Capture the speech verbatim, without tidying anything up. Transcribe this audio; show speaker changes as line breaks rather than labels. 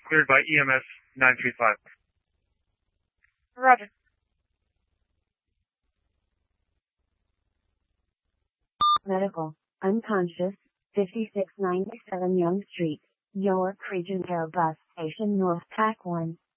cleared by E M S nine three five.
Roger.
Medical, unconscious, fifty-six ninety-seven Young Street, York Region Airbus Station North, Pack one.